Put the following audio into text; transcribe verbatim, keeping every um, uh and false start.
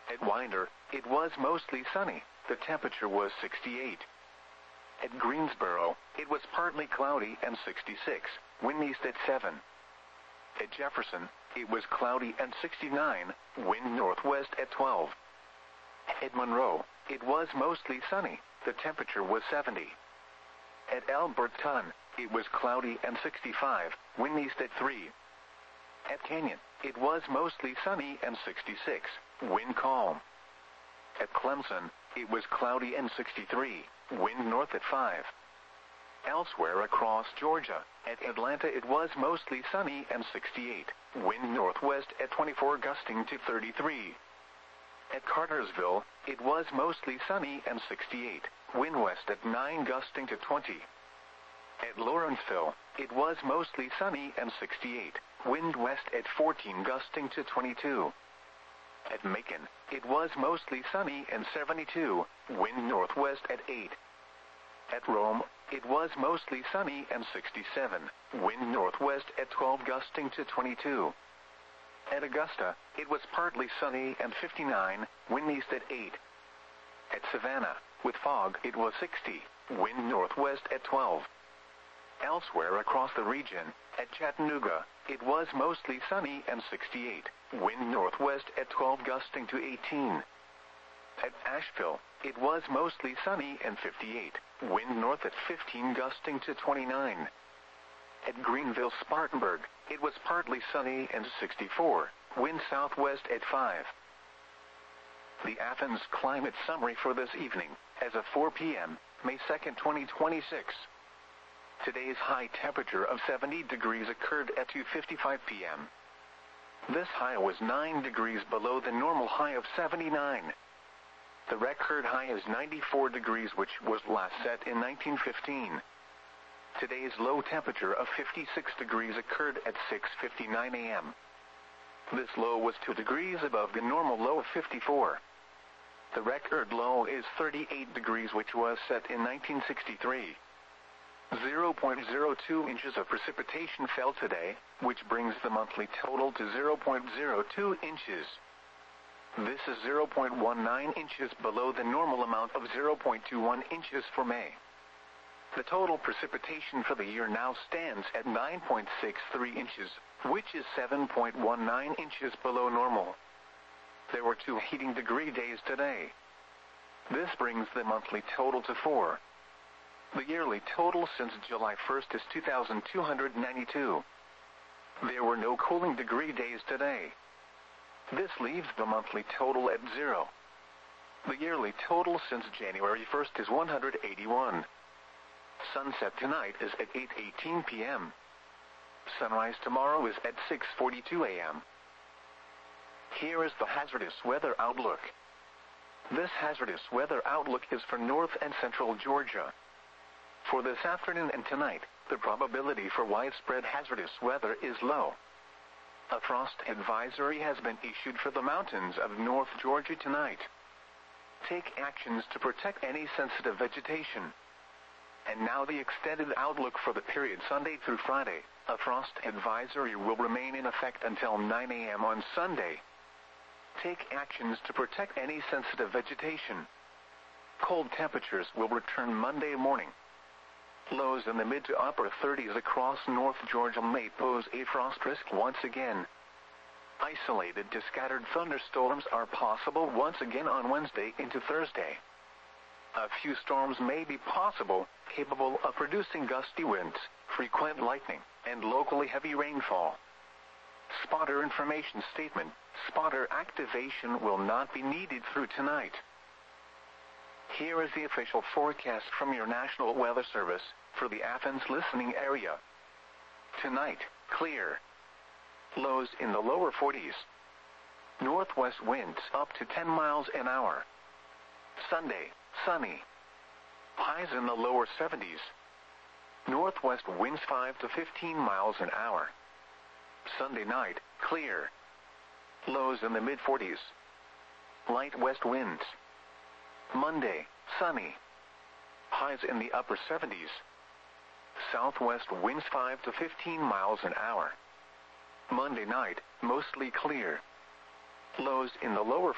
At Winder, it was mostly sunny. The temperature was sixty-eight. At Greensboro, it was partly cloudy and sixty-six, wind east at seven. At Jefferson, it was cloudy and sixty-nine, wind northwest at twelve. At Monroe, it was mostly sunny. The temperature was seventy. At Alberton, it was cloudy and sixty-five, wind east at three. At Canyon, it was mostly sunny and sixty-six, wind calm. At Clemson, it was cloudy and sixty-three, wind north at five. Elsewhere across Georgia, at Atlanta it was mostly sunny and sixty-eight, wind northwest at twenty-four gusting to thirty-three. At Cartersville, it was mostly sunny and sixty-eight, wind west at nine gusting to twenty. At Lawrenceville, it was mostly sunny and sixty-eight, wind west at fourteen gusting to twenty-two. At Macon, it was mostly sunny and seventy-two, wind northwest at eight. At Rome, it was mostly sunny and sixty-seven, wind northwest at twelve gusting to twenty-two. At Augusta, it was partly sunny and fifty-nine, wind east at eight. At Savannah, with fog, it was sixty, wind northwest at twelve. Elsewhere across the region, at Chattanooga, it was mostly sunny and sixty-eight, wind northwest at twelve gusting to eighteen. At Asheville, it was mostly sunny and fifty-eight, wind north at fifteen gusting to twenty-nine. At Greenville-Spartanburg, it was partly sunny and sixty-four, wind southwest at five. The Athens climate summary for this evening, as of four p m, May second, twenty twenty-six. Today's high temperature of seventy degrees occurred at two fifty-five p m This high was nine degrees below the normal high of seventy-nine. The record high is ninety-four degrees, which was last set in nineteen fifteen. Today's low temperature of fifty-six degrees occurred at six fifty-nine a m This low was two degrees above the normal low of fifty-four. The record low is thirty-eight degrees, which was set in nineteen sixty-three. zero point zero two inches of precipitation fell today, which brings the monthly total to zero point zero two inches. This is zero point one nine inches below the normal amount of zero point two one inches for May. The total precipitation for the year now stands at nine point six three inches, which is seven point one nine inches below normal. There were two heating degree days today. This brings the monthly total to four. The yearly total since July first is two thousand two hundred ninety-two. There were no cooling degree days today. This leaves the monthly total at zero. The yearly total since January first is one hundred eighty-one. Sunset tonight is at eight eighteen p m Sunrise tomorrow is at six forty-two a m Here is the hazardous weather outlook. This hazardous weather outlook is for north and central Georgia. For this afternoon and tonight, the probability for widespread hazardous weather is low. A frost advisory has been issued for the mountains of North Georgia tonight. Take actions to protect any sensitive vegetation. And now the extended outlook for the period Sunday through Friday. A frost advisory will remain in effect until nine a m on Sunday. Take actions to protect any sensitive vegetation. Cold temperatures will return Monday morning. Lows in the mid to upper thirties across North Georgia may pose a frost risk once again. Isolated to scattered thunderstorms are possible once again on Wednesday into Thursday. A few storms may be possible, capable of producing gusty winds, frequent lightning, and locally heavy rainfall. Spotter information statement: spotter activation will not be needed through tonight. Here is the official forecast from your National Weather Service for the Athens listening area. Tonight, clear. Lows in the lower forties. Northwest winds up to ten miles an hour. Sunday, sunny. Highs in the lower seventies. Northwest winds five to fifteen miles an hour. Sunday night, clear. Lows in the mid forties. Light west winds. Monday, sunny. Highs in the upper seventies. Southwest winds five to fifteen miles an hour. Monday night, mostly clear. Lows in the lower